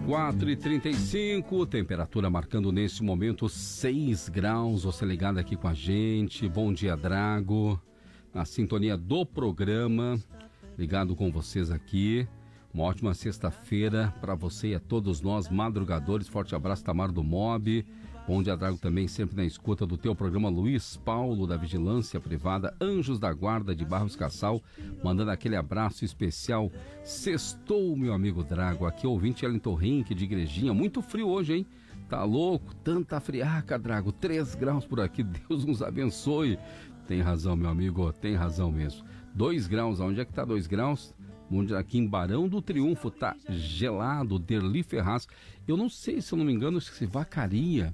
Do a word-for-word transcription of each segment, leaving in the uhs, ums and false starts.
quatro e trinta e cinco, temperatura marcando nesse momento seis graus. Você ligado aqui com a gente. Bom dia, Drago. Na sintonia do programa, ligado com vocês aqui. Uma ótima sexta-feira para você e a todos nós, madrugadores. Forte abraço, Tamar do Mob. Bom dia, Drago, também sempre na escuta do teu programa. Luiz Paulo, da Vigilância Privada, Anjos da Guarda de Barros Cassal, mandando aquele abraço especial. Sextou, meu amigo Drago. Aqui, ouvinte Wellington Rink, de Igrejinha. Muito frio hoje, hein? Tá louco? Tanta friaca, Drago. três graus por aqui. Deus nos abençoe. Tem razão, meu amigo. Tem razão mesmo. dois graus. Onde é que tá dois graus? Aqui em Barão do Triunfo. Tá gelado. Derli Ferraz. Eu não sei, se eu não me engano, se Vacaria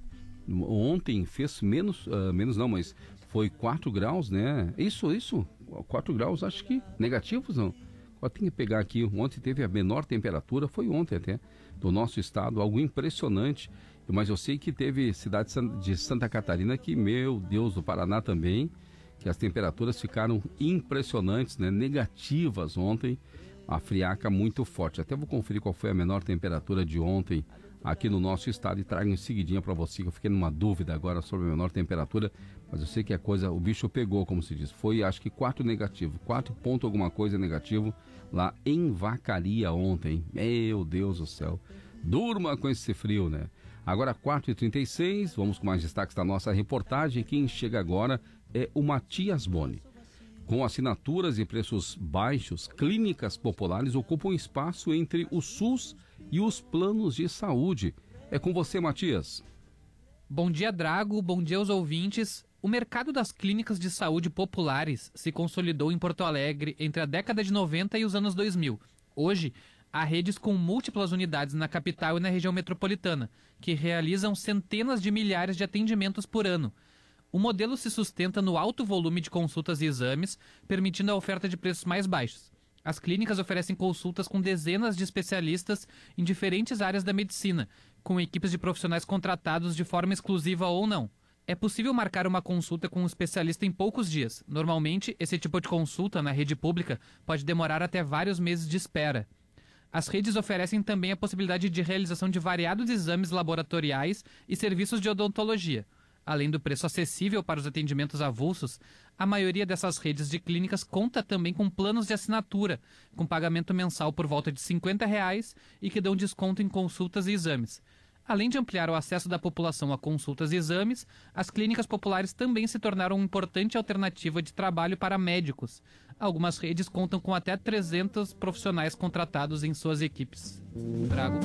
ontem fez menos, uh, menos não, mas foi quatro graus, né? Isso, isso, quatro graus, acho que negativos, não? Eu tenho que pegar aqui, ontem teve a menor temperatura, foi ontem até, do nosso estado, algo impressionante, mas eu sei que teve cidade de Santa Catarina que, meu Deus, do Paraná também, que as temperaturas ficaram impressionantes, né? Negativas ontem, a friaca muito forte. Até vou conferir qual foi a menor temperatura de ontem aqui no nosso estado e trago em seguidinha para você, que eu fiquei numa dúvida agora sobre a menor temperatura, mas eu sei que a coisa, o bicho pegou, como se diz. Foi, acho que quatro negativo, quatro ponto alguma coisa negativo lá em Vacaria ontem. Meu Deus do céu. Durma com esse frio, né? Agora quatro e trinta e seis, vamos com mais destaques da nossa reportagem. Quem chega agora é o Matias Boni. Com assinaturas e preços baixos, clínicas populares ocupam espaço entre o SUS e os planos de saúde. É com você, Matias. Bom dia, Drago. Bom dia aos ouvintes. O mercado das clínicas de saúde populares se consolidou em Porto Alegre entre a década de noventa e os anos dois mil. Hoje, há redes com múltiplas unidades na capital e na região metropolitana, que realizam centenas de milhares de atendimentos por ano. O modelo se sustenta no alto volume de consultas e exames, permitindo a oferta de preços mais baixos. As clínicas oferecem consultas com dezenas de especialistas em diferentes áreas da medicina, com equipes de profissionais contratados de forma exclusiva ou não. É possível marcar uma consulta com um especialista em poucos dias. Normalmente, esse tipo de consulta na rede pública pode demorar até vários meses de espera. As redes oferecem também a possibilidade de realização de variados exames laboratoriais e serviços de odontologia. Além do preço acessível para os atendimentos avulsos, a maioria dessas redes de clínicas conta também com planos de assinatura, com pagamento mensal por volta de cinquenta reais e que dão desconto em consultas e exames. Além de ampliar o acesso da população a consultas e exames, as clínicas populares também se tornaram uma importante alternativa de trabalho para médicos. Algumas redes contam com até trezentos profissionais contratados em suas equipes. Drago.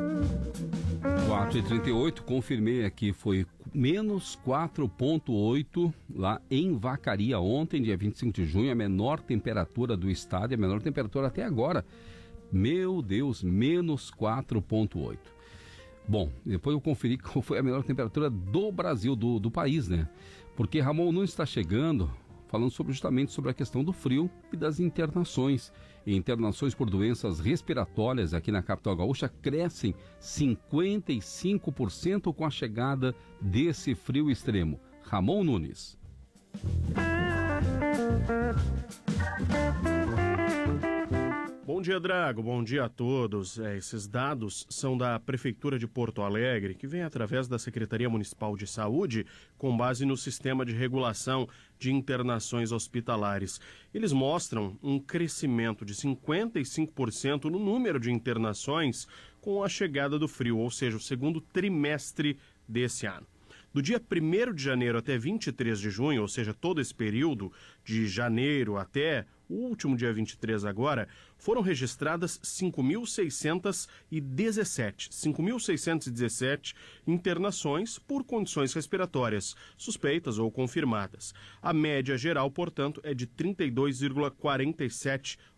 quatro e trinta e oito, confirmei aqui, foi menos quatro ponto oito lá em Vacaria ontem, dia vinte e cinco de junho, a menor temperatura do estado, a menor temperatura até agora. Meu Deus, menos quatro ponto oito. Bom, depois eu conferi qual foi a menor temperatura do Brasil, do, do país, né? Porque Ramon não está chegando, falando sobre, justamente sobre a questão do frio e das internações. Internações por doenças respiratórias aqui na capital gaúcha crescem cinquenta e cinco por cento com a chegada desse frio extremo. Ramon Nunes. Bom dia, Drago. Bom dia a todos. É, esses dados são da Prefeitura de Porto Alegre, que vem através da Secretaria Municipal de Saúde, com base no Sistema de Regulação de Internações Hospitalares. Eles mostram um crescimento de cinquenta e cinco por cento no número de internações com a chegada do frio, ou seja, o segundo trimestre desse ano. Do dia primeiro de janeiro até vinte e três de junho, ou seja, todo esse período de janeiro até o último dia vinte e três agora, foram registradas cinco mil seiscentos e dezessete internações por condições respiratórias, suspeitas ou confirmadas. A média geral, portanto, é de trinta e dois vírgula quarenta e sete